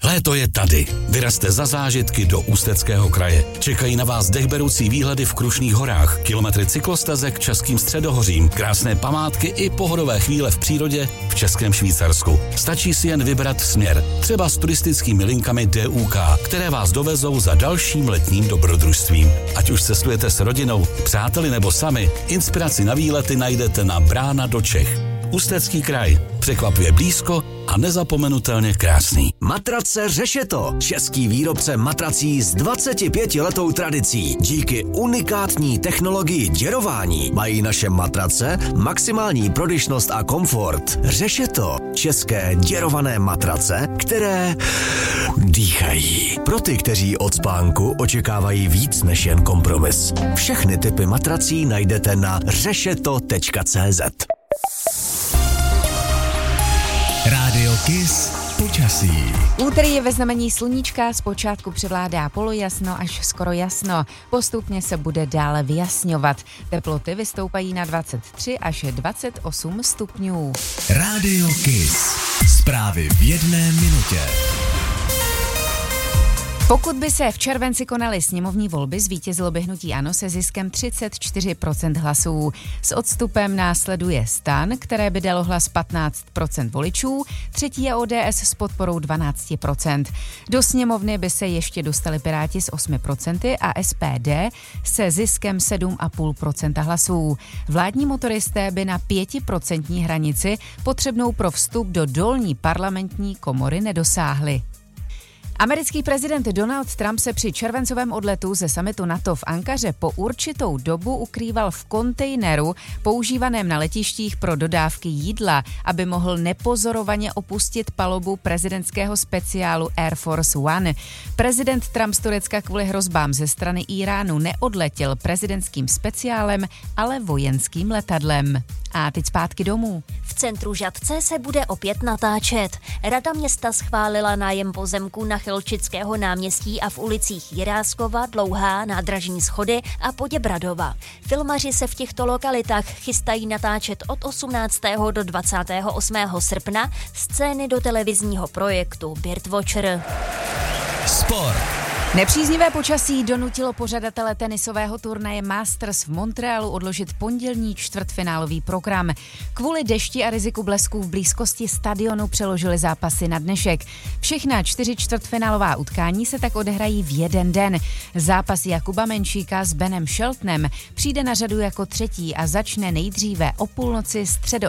Léto je tady. Vyrazte za zážitky do Ústeckého kraje. Čekají na vás dechberoucí výhledy v Krušných horách, kilometry cyklostezek Českým středohořím, krásné památky i pohodové chvíle v přírodě v Českém Švýcarsku. Stačí si jen vybrat směr, třeba s turistickými linkami DUK, které vás dovezou za dalším letním dobrodružstvím. Ať už cestujete s rodinou, přáteli nebo sami, inspiraci na výlety najdete na Brána do Čech. Ústecký kraj. Překvapuje blízko a nezapomenutelně krásný. Matrace Řešeto. Český výrobce matrací s 25letou tradicí. Díky unikátní technologii děrování mají naše matrace maximální prodyšnost a komfort. Řešeto. České děrované matrace, které dýchají. Pro ty, kteří od spánku očekávají víc než jen kompromis. Všechny typy matrací najdete na řešeto.cz. Rádio Kiss počasí. Úterý je ve znamení sluníčka, zpočátku převládá polojasno až skoro jasno. Postupně se bude dále vyjasňovat. Teploty vystoupají na 23 až 28 stupňů. Rádio Kiss. Zprávy v 1 minutě. Pokud by se v červenci konaly sněmovní volby, zvítězilo by hnutí ANO se ziskem 34% hlasů. S odstupem následuje STAN, které by dalo hlas 15% voličů, třetí je ODS s podporou 12%. Do sněmovny by se ještě dostali Piráti s 8% a SPD se ziskem 7,5% hlasů. Vládní motoristé by na 5% hranici potřebnou pro vstup do dolní parlamentní komory nedosáhli. Americký prezident Donald Trump se při červencovém odletu ze summitu NATO v Ankaře po určitou dobu ukrýval v kontejneru používaném na letištích pro dodávky jídla, aby mohl nepozorovaně opustit palubu prezidentského speciálu Air Force One. Prezident Trump z Turecka kvůli hrozbám ze strany Iránu neodletěl prezidentským speciálem, ale vojenským letadlem. A teď zpátky domů. V centru Žatce se bude opět natáčet. Rada města schválila nájem pozemku na Chelčického náměstí a v ulicích Jiráskova, Dlouhá, Nádražní schody a Poděbradova. Filmaři se v těchto lokalitách chystají natáčet od 18. do 28. srpna scény do televizního projektu Birdwatcher. Sport. Nepříznivé počasí donutilo pořadatele tenisového turnaje Masters v Montrealu odložit pondělní čtvrtfinálový program. Kvůli dešti a riziku blesků v blízkosti stadionu přeložili zápasy na dnešek. Všechna 4 čtvrtfinálová utkání se tak odehrají v jeden den. Zápas Jakuba Menšíka s Benem Sheltonem přijde na řadu jako třetí a začne nejdříve o půlnoci